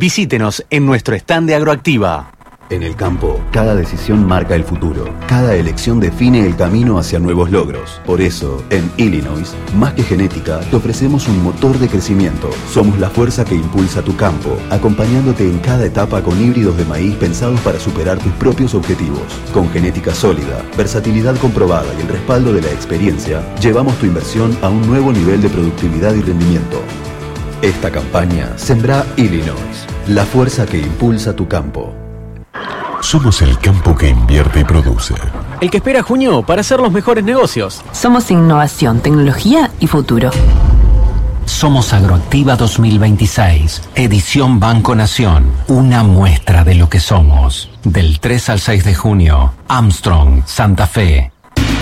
Visítenos en nuestro stand de Agroactiva. En el campo, cada decisión marca el futuro. Cada elección define el camino hacia nuevos logros. Por eso, en Illinois, más que genética, te ofrecemos un motor de crecimiento. Somos la fuerza que impulsa tu campo, acompañándote en cada etapa con híbridos de maíz pensados para superar tus propios objetivos. Con genética sólida, versatilidad comprobada y el respaldo de la experiencia, llevamos tu inversión a un nuevo nivel de productividad y rendimiento. Esta campaña sembra Illinois, la fuerza que impulsa tu campo. Somos el campo que invierte y produce. El que espera junio para hacer los mejores negocios. Somos innovación, tecnología y futuro. Somos Agroactiva 2026, edición Banco Nación. Una muestra de lo que somos. Del 3 al 6 de junio, Armstrong, Santa Fe.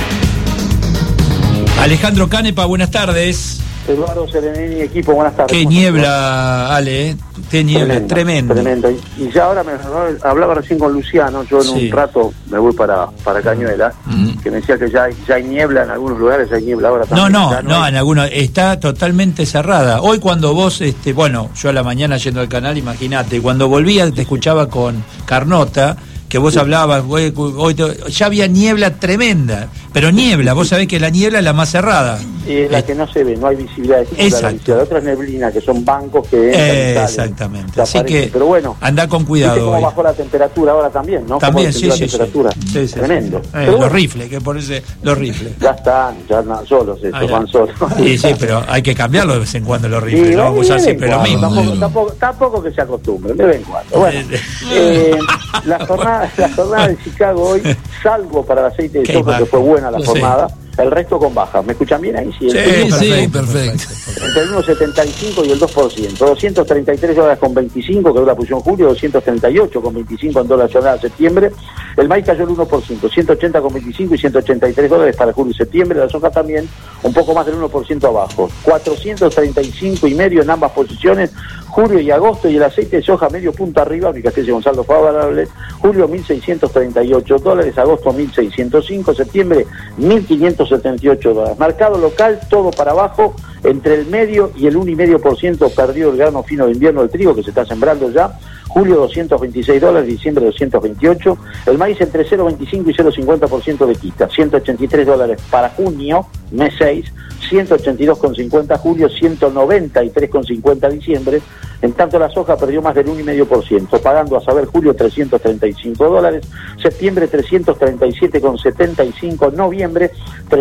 Alejandro Canepa, buenas tardes. Eduardo Serenini, equipo, buenas tardes. Qué niebla, Ale, qué niebla, tremendo. Y ya ahora hablaba recién con Luciano, yo en un rato me voy para Cañuelas, que me decía que ya hay niebla en algunos lugares, hay niebla ahora también. No, en algunos, está totalmente cerrada. Hoy cuando vos, yo a la mañana yendo al canal, imagínate, cuando volvía te escuchaba con Carnota, que vos hablabas, hoy ya había niebla tremenda, pero niebla, vos sabés que la niebla es la más cerrada. Y es la que no se ve, no hay visibilidad. Exacto. La otra es neblina, que son bancos que entran. Exactamente. Así que pero bueno, andá con cuidado. ¿Viste cómo bajó la temperatura ahora también, no? También, sí. Tremendo. Pero los rifles, que por eso los rifles. Ya andan solos estos, van solos. Sí, pero hay que cambiarlo de vez en cuando los rifles, no vamos a usar siempre lo mismo. Tampoco que se acostumbren, de vez en cuando. Bueno, la jornada de Chicago hoy, salvo para el aceite de soja, que fue buena la jornada, el resto con baja. ¿Me escuchan bien ahí? Sí, perfecto. Entre el 1,75 y el 2%. $233,25, que es la posición julio, 238,25 en dólares jornada septiembre. El maíz cayó el 1%, $180,25 y $183 para julio y septiembre. La soja también, un poco más del 1% abajo. 435,5 en ambas posiciones, julio y agosto, y el aceite de soja medio punto arriba, única especie con saldo favorable. Julio $1,638, agosto $1,605, septiembre $1,578. Mercado local, todo para abajo, entre el medio y el 1,5% perdió el grano fino de invierno del trigo, que se está sembrando ya. Julio $226, diciembre $228. El maíz entre 0,25 y 0,50% de quita, $183 para junio, mes 6, 182,50 julio, 193,50 diciembre. En tanto la soja perdió más del 1,5%, pagando a saber julio $335, septiembre $337,75, noviembre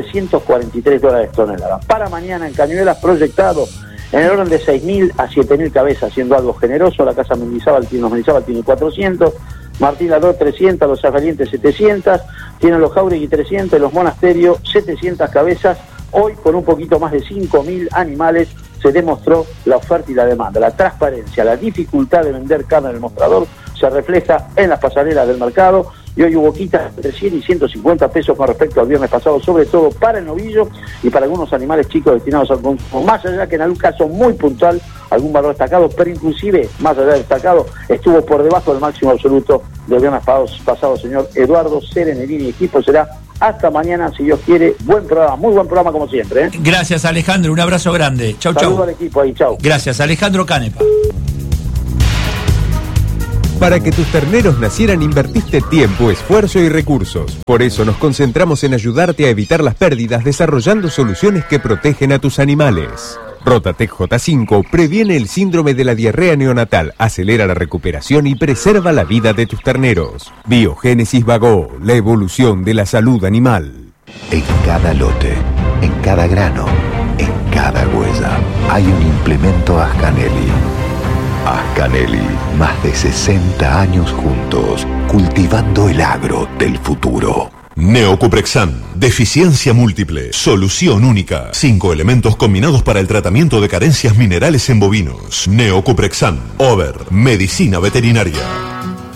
$343 tonelada. Para mañana en Cañuelas proyectado en el orden de 6.000 a 7.000 cabezas, siendo algo generoso. La Casa Mendizábal tiene 400, Martín Ladró 300, Los Zavalientes 700, tienen los Jauregui 300, los Monasterios 700 cabezas. Hoy, con un poquito más de 5.000 animales, se demostró la oferta y la demanda. La transparencia, la dificultad de vender carne en el mostrador se refleja en las pasarelas del mercado, y hoy hubo quitas entre 100 y 150 pesos con respecto al viernes pasado, sobre todo para el novillo y para algunos animales chicos destinados al consumo, más allá que en algún caso muy puntual, algún valor destacado, pero inclusive, más allá de destacado, estuvo por debajo del máximo absoluto del viernes pasado, señor Eduardo Serenelini. Equipo será hasta mañana, si Dios quiere. Buen programa, muy buen programa como siempre, ¿eh? Gracias, Alejandro, un abrazo grande. Chau. Saludos al equipo ahí, chau. Gracias, Alejandro Canepa. Para que tus terneros nacieran invertiste tiempo, esfuerzo y recursos. Por eso nos concentramos en ayudarte a evitar las pérdidas desarrollando soluciones que protegen a tus animales. Rotatec J5 previene el síndrome de la diarrea neonatal, acelera la recuperación y preserva la vida de tus terneros. Biogénesis Bagó, la evolución de la salud animal. En cada lote, en cada grano, en cada huella, hay un implemento Ascanelli. Ascanelli, más de 60 años juntos, cultivando el agro del futuro. Neocuprexan, deficiencia múltiple, solución única. 5 elementos combinados para el tratamiento de carencias minerales en bovinos. Neocuprexan, Over, medicina veterinaria.